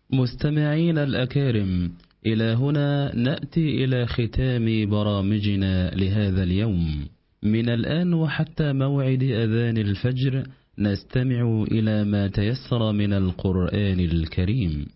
مستمعين الأكارم، إلى هنا نأتي إلى ختام برامجنا لهذا اليوم. من الآن وحتى موعد أذان الفجر نستمع إلى ما تيسر من القرآن الكريم.